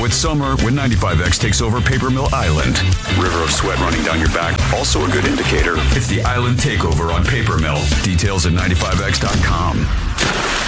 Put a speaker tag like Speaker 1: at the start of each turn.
Speaker 1: Now it's summer when 95X takes over Paper Mill Island. River of sweat running down your back, also a good indicator. It's the Island Takeover on Paper Mill. Details at 95X.com.